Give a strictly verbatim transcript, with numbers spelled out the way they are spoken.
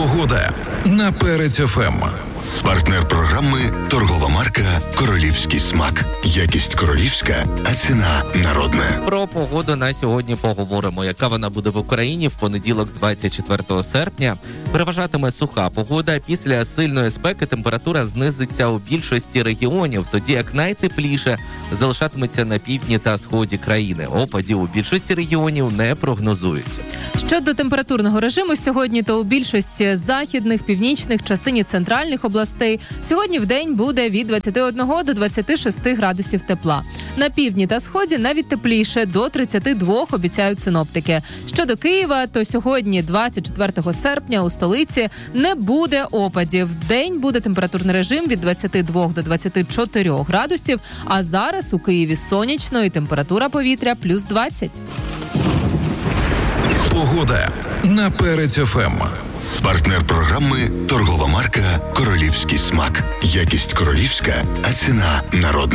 Погода на Перець еф ем. Партнер програми – торгова марка «Королівський смак». Якість королівська, а ціна народна. Про погоду на сьогодні поговоримо. Яка вона буде в Україні в понеділок, двадцять четвертого серпня. Переважатиме суха погода. Після сильної спеки температура знизиться у більшості регіонів, тоді як найтепліше залишатиметься на півдні та сході країни. Опадів у більшості регіонів не прогнозують. Щодо температурного режиму сьогодні, то у більшості західних, північних, частині центральних областей сьогодні в день буде від двадцяти одного до двадцяти шести градусів тепла. На півдні та сході навіть тепліше, до тридцяти двох, обіцяють синоптики. Щодо Києва, то сьогодні, двадцять четвертого серпня, у столиці не буде опадів. В день буде температурний режим від двадцяти двох до двадцяти чотирьох градусів, а зараз у Києві сонячно і температура повітря плюс двадцять. Погода на Перець еф ем. Партнер програми – торгова марка «Королівський смак». Якість королівська, а ціна народна.